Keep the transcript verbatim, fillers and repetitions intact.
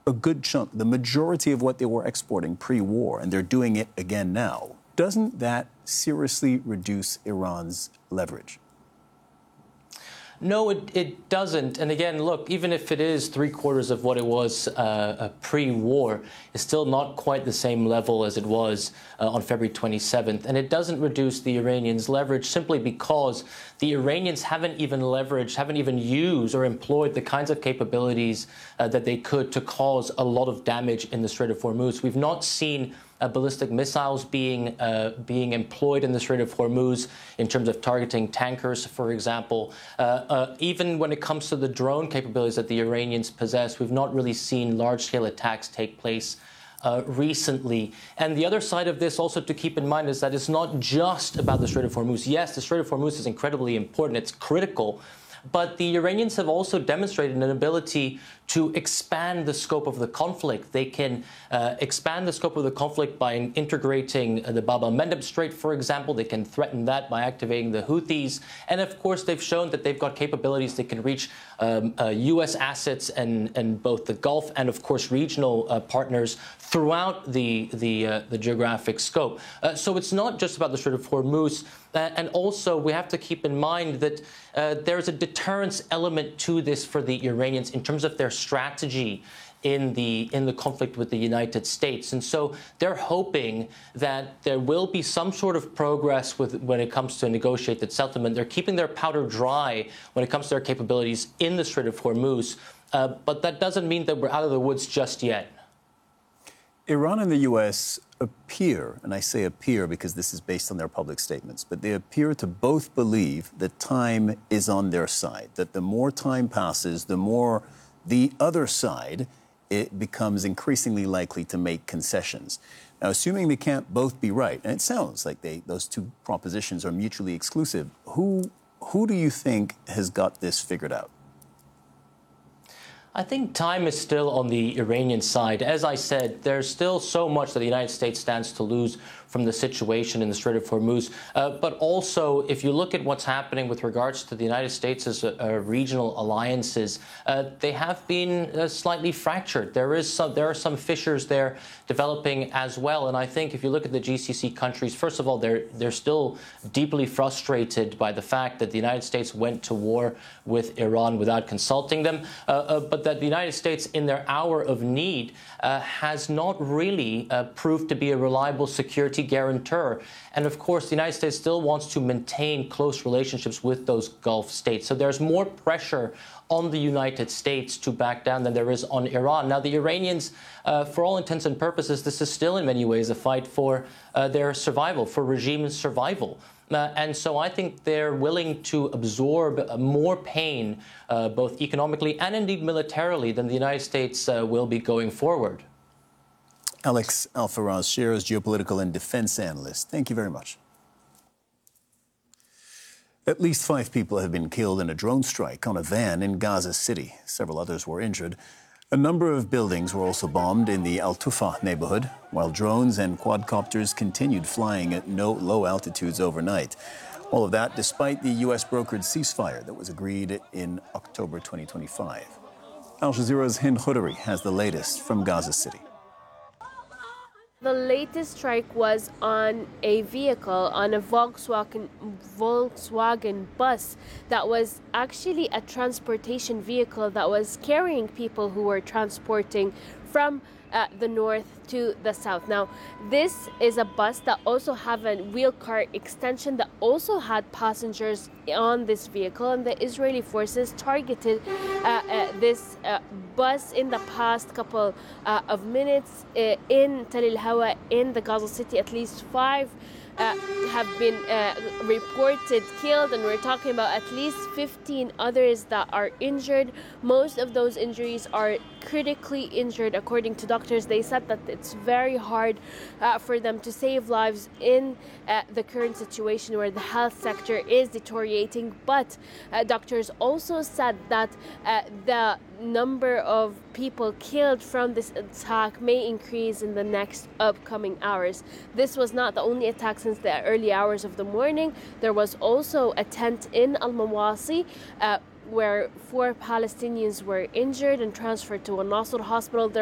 a good chunk, the majority of what they were exporting pre-war, and they're doing it again now. Doesn't that seriously reduce Iran's leverage? No, it, it doesn't. And again, look, even if it is three quarters of what it was uh, pre-war, it's still not quite the same level as it was uh, on February twenty-seventh. And it doesn't reduce the Iranians' leverage simply because the Iranians haven't even leveraged, haven't even used or employed the kinds of capabilities uh, that they could to cause a lot of damage in the Strait of Hormuz. We've not seen Uh, ballistic missiles being uh, being employed in the Strait of Hormuz in terms of targeting tankers, for example. Uh, uh, even when it comes to the drone capabilities that the Iranians possess, we've not really seen large-scale attacks take place uh, recently. And the other side of this also to keep in mind is that it's not just about the Strait of Hormuz. Yes, the Strait of Hormuz is incredibly important. It's critical. But the Iranians have also demonstrated an ability to expand the scope of the conflict. They can uh, expand the scope of the conflict by integrating the Bab el-Mandeb Strait, for example. They can threaten that by activating the Houthis. And of course, they've shown that they've got capabilities that can reach um, uh, U S assets and, and both the Gulf and, of course, regional uh, partners throughout the, the, uh, the geographic scope. Uh, so it's not just about the Strait of Hormuz. Uh, and also, we have to keep in mind that uh, there's a deterrence element to this for the Iranians in terms of their strategy in the in the conflict with the United States. And so they're hoping that there will be some sort of progress with when it comes to negotiated settlement. They're keeping their powder dry when it comes to their capabilities in the Strait of Hormuz. Uh, but that doesn't mean that we're out of the woods just yet. Iran and the U S appear, and I say appear because this is based on their public statements, but they appear to both believe that time is on their side, that the more time passes, the more the other side it becomes increasingly likely to make concessions. Now, assuming they can't both be right, and it sounds like they those two propositions are mutually exclusive, who who do you think has got this figured out? I think time is still on the Iranian side. As I said, there's still so much that the United States stands to lose from the situation in the Strait of Hormuz. Uh, but also, if you look at what's happening with regards to the United States' uh, uh, regional alliances, uh, they have been uh, slightly fractured. There is some, there are some fissures there developing as well. And I think if you look at the G C C countries, first of all, they're they're still deeply frustrated by the fact that the United States went to war with Iran without consulting them. Uh, uh, but that the United States, in their hour of need, uh, has not really uh, proved to be a reliable security guarantor. And of course, the United States still wants to maintain close relationships with those Gulf states. So there's more pressure on the United States to back down than there is on Iran. Now, the Iranians, uh, for all intents and purposes, this is still in many ways a fight for uh, their survival, for regime survival. Uh, and so I think they're willing to absorb uh, more pain, uh, both economically and indeed militarily, than the United States uh, will be going forward. Alex Alfaraz Shears, geopolitical and defense analyst. Thank you very much. At least five people have been killed in a drone strike on a van in Gaza City. Several others were injured. A number of buildings were also bombed in the Al-Tufa neighborhood, while drones and quadcopters continued flying at no low altitudes overnight. All of that despite the U S-brokered ceasefire that was agreed in October twenty twenty-five. Al Jazeera's Hind Khoudary has the latest from Gaza City. The latest strike was on a vehicle, on a Volkswagen, Volkswagen bus that was actually a transportation vehicle that was carrying people who were transporting from uh, the north to the south. Now, this is a bus that also have a wheel car extension that also had passengers on this vehicle, and the Israeli forces targeted uh, uh, this uh, bus in the past couple uh, of minutes uh, in Tel El Hawa in the Gaza City. At least five Uh, have been uh, reported killed, and we're talking about at least fifteen others that are injured. Most of those injuries are critically injured, according to doctors. They said that it's very hard uh, for them to save lives in uh, the current situation where the health sector is deteriorating. But uh, doctors also said that uh, the number of people killed from this attack may increase in the next upcoming hours. This was not the only attack since the early hours of the morning. There was also a tent in Al-Mawasi uh, where four Palestinians were injured and transferred to a Nasser hospital. There